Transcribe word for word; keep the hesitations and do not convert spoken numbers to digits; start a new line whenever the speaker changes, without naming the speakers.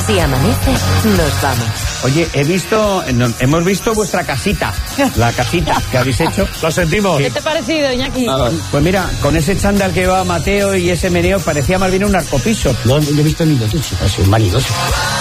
Si amanece, nos vamos.
Oye, he visto, no, hemos visto vuestra casita, la casita que habéis hecho.
Lo sentimos.
¿Qué te ha parecido, Iñaki?
Ah, pues mira, con ese chándal que llevaba Mateo y ese meneo parecía más bien un narcopiso.
No, yo he visto ni dos, parece un marido.